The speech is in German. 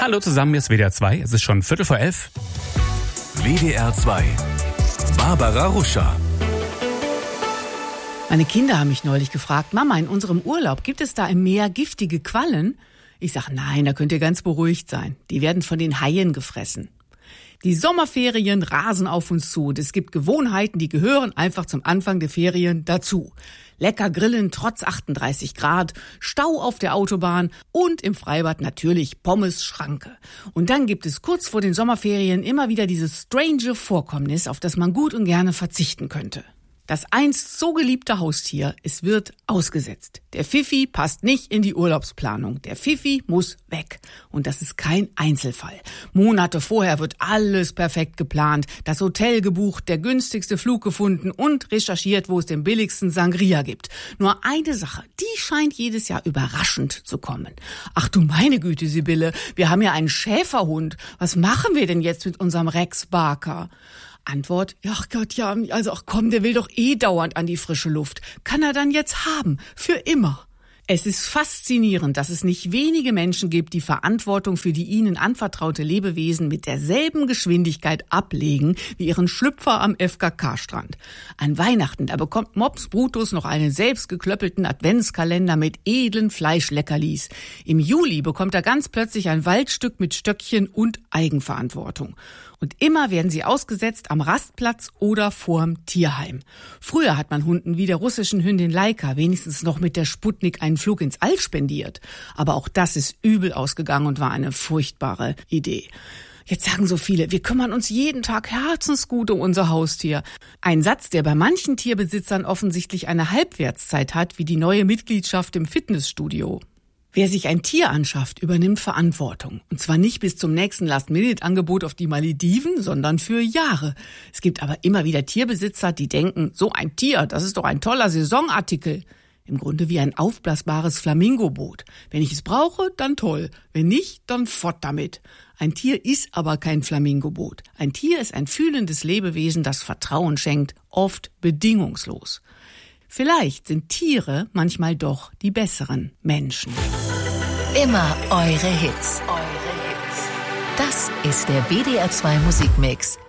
Hallo zusammen, hier ist WDR 2. Es ist schon 11:15. WDR 2. Barbara Ruscha. Meine Kinder haben mich neulich gefragt, Mama, in unserem Urlaub, gibt es da im Meer giftige Quallen? Ich sage, nein, da könnt ihr ganz beruhigt sein. Die werden von den Haien gefressen. Die Sommerferien rasen auf uns zu und es gibt Gewohnheiten, die gehören einfach zum Anfang der Ferien dazu. Lecker grillen trotz 38 Grad, Stau auf der Autobahn und im Freibad natürlich Pommes-Schranke. Und dann gibt es kurz vor den Sommerferien immer wieder dieses strange Vorkommnis, auf das man gut und gerne verzichten könnte. Das einst so geliebte Haustier, es wird ausgesetzt. Der Pfiffi passt nicht in die Urlaubsplanung. Der Pfiffi muss weg. Und das ist kein Einzelfall. Monate vorher wird alles perfekt geplant, das Hotel gebucht, der günstigste Flug gefunden und recherchiert, wo es den billigsten Sangria gibt. Nur eine Sache, die scheint jedes Jahr überraschend zu kommen. Ach du meine Güte, Sibylle, wir haben ja einen Schäferhund. Was machen wir denn jetzt mit unserem Rex Barker? Antwort, ach Gott, ja, also ach komm, der will doch dauernd an die frische Luft. Kann er dann jetzt haben, für immer. Es ist faszinierend, dass es nicht wenige Menschen gibt, die Verantwortung für die ihnen anvertraute Lebewesen mit derselben Geschwindigkeit ablegen wie ihren Schlüpfer am FKK-Strand. An Weihnachten, da bekommt Mops Brutus noch einen selbstgeklöppelten Adventskalender mit edlen Fleischleckerlis. Im Juli bekommt er ganz plötzlich ein Waldstück mit Stöckchen und Eigenverantwortung. Und immer werden sie ausgesetzt am Rastplatz oder vorm Tierheim. Früher hat man Hunden wie der russischen Hündin Laika wenigstens noch mit der Sputnik einen Flug ins All spendiert. Aber auch das ist übel ausgegangen und war eine furchtbare Idee. Jetzt sagen so viele, wir kümmern uns jeden Tag herzensgut um unser Haustier. Ein Satz, der bei manchen Tierbesitzern offensichtlich eine Halbwertszeit hat, wie die neue Mitgliedschaft im Fitnessstudio. Wer sich ein Tier anschafft, übernimmt Verantwortung. Und zwar nicht bis zum nächsten Last-Minute-Angebot auf die Malediven, sondern für Jahre. Es gibt aber immer wieder Tierbesitzer, die denken, so ein Tier, das ist doch ein toller Saisonartikel. Im Grunde wie ein aufblasbares Flamingoboot. Wenn ich es brauche, dann toll. Wenn nicht, dann fort damit. Ein Tier ist aber kein Flamingoboot. Ein Tier ist ein fühlendes Lebewesen, das Vertrauen schenkt, oft bedingungslos. Vielleicht sind Tiere manchmal doch die besseren Menschen. Immer eure Hits. Das ist der WDR 2 Musikmix